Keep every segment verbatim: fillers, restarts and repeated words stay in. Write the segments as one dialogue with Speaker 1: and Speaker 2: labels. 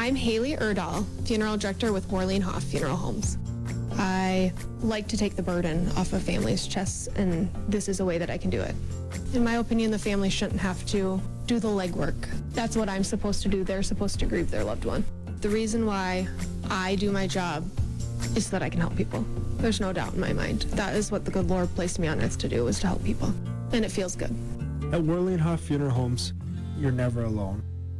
Speaker 1: I'm Haley Erdahl, Funeral Director with Warlene Hoff Funeral Homes. I like to take the burden off of families' chests, and this is a way that I can do it. In my opinion, the family shouldn't have to do the legwork. That's what I'm supposed to do. They're supposed to grieve their loved one. The reason why I do my job is so that I can help people. There's no doubt in my mind. That is what the good Lord placed me on earth to do, was to help people. And it feels good.
Speaker 2: At Warlene Hoff Funeral Homes, you're never alone.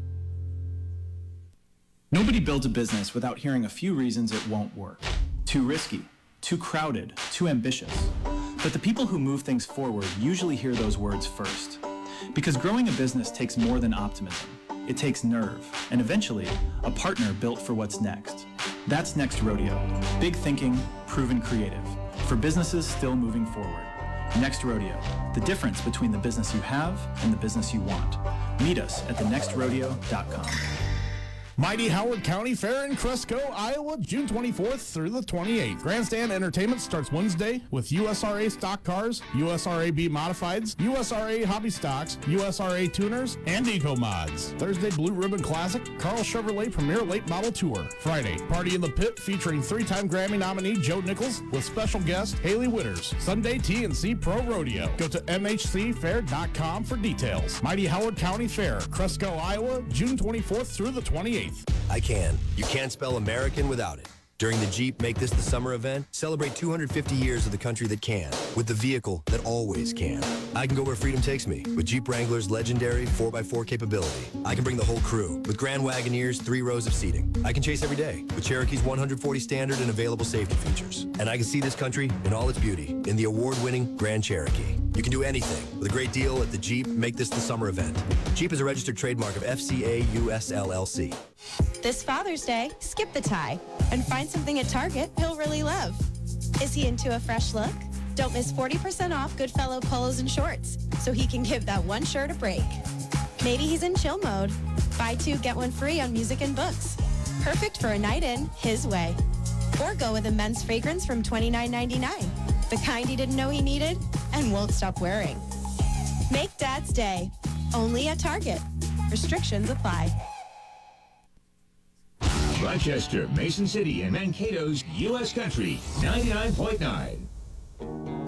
Speaker 3: Nobody builds a business without hearing a few reasons it won't work. Too risky, too crowded, too ambitious. But the people who move things forward usually hear those words first. Because growing a business takes more than optimism. It takes nerve, and eventually, a partner built for what's next. That's Next Rodeo. Big thinking, proven creative. For businesses still moving forward. Next Rodeo. The difference between the business you have and the business you want. Meet us at the next rodeo dot com.
Speaker 4: Mighty Howard County Fair in Cresco, Iowa, June twenty-fourth through the twenty-eighth. Grandstand entertainment starts Wednesday with U S R A stock cars, U S R A B modifieds, U S R A hobby stocks, U S R A tuners, and eco mods. Thursday, Blue Ribbon Classic, Carl Chevrolet Premier Late Model Tour. Friday, Party in the Pit featuring three-time Grammy nominee Joe Nichols with special guest Haley Witters. Sunday, T N C Pro Rodeo. Go to M H C fair dot com for details. Mighty Howard County Fair, Cresco, Iowa, June twenty-fourth through the twenty-eighth.
Speaker 5: I can. You can't spell American without it. During the Jeep Make This the Summer event, celebrate two hundred fifty years of the country that can, with the vehicle that always can. I can go where freedom takes me, with Jeep Wrangler's legendary four by four capability. I can bring the whole crew, with Grand Wagoneer's three rows of seating. I can chase every day, with Cherokee's one hundred forty standard and available safety features. And I can see this country in all its beauty, in the award-winning Grand Cherokee. You can do anything with a great deal at the Jeep Make This the Summer event. Jeep is a registered trademark of F C A U S L L C.
Speaker 6: This Father's Day, skip the tie and find something at Target he'll really love. Is he into a fresh look? Don't miss forty percent off Goodfellow polos and shorts so he can give that one shirt a break. Maybe he's in chill mode. Buy two, get one free on music and books. Perfect for a night in his way. Or go with a men's fragrance from twenty-nine ninety-nine, the kind he didn't know he needed and won't stop wearing. Make Dad's Day, only at Target. Restrictions apply.
Speaker 7: Rochester, Mason City, and Mankato's U S Country ninety-nine point nine.